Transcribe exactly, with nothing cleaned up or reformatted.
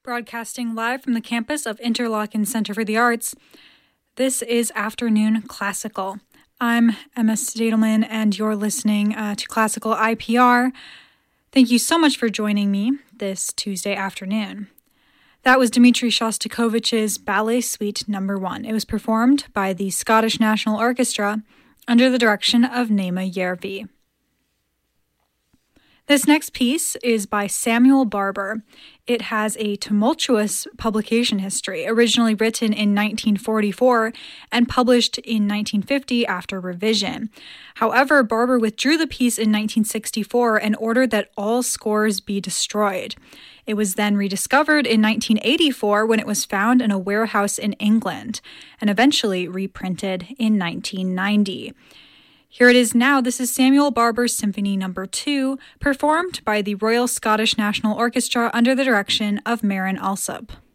Broadcasting live from the campus of Interlochen Center for the Arts, this is Afternoon Classical. I'm Emma Stadelman, and you're listening uh, to Classical I P R. Thank you so much for joining me this Tuesday afternoon. That was Dmitri Shostakovich's Ballet Suite Number One. It was performed by the Scottish National Orchestra under the direction of Naima Järvi. This next piece is by Samuel Barber. It has a tumultuous publication history, originally written in nineteen forty-four and published in nineteen fifty after revision. However, Barber withdrew the piece in nineteen sixty-four and ordered that all scores be destroyed. It was then rediscovered in nineteen eighty-four when it was found in a warehouse in England, and eventually reprinted in nineteen ninety. Here it is now. This is Samuel Barber's Symphony Number Two, performed by the Royal Scottish National Orchestra under the direction of Marin Alsop.